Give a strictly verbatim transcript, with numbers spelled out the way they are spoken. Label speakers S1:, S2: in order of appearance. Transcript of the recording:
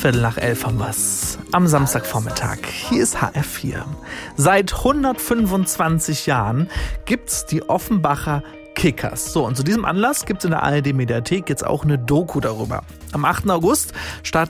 S1: Viertel nach elf haben wir's. Am Samstagvormittag. Hier ist H R vier. Seit hundertfünfundzwanzig Jahren gibt's die Offenbacher Kickers. So, und zu diesem Anlass gibt es in der A R D-Mediathek jetzt auch eine Doku darüber. Am achten August starten